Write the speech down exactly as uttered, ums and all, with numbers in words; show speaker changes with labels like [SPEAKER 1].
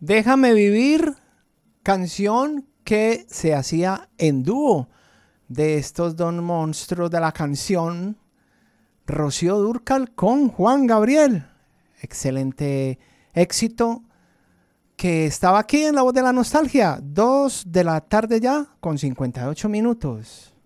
[SPEAKER 1] Déjame vivir, canción que se hacía en dúo de estos dos monstruos de la canción, Rocío Dúrcal con Juan Gabriel. Excelente éxito que estaba aquí en La Voz de la Nostalgia, dos de la tarde ya con cincuenta y ocho minutos.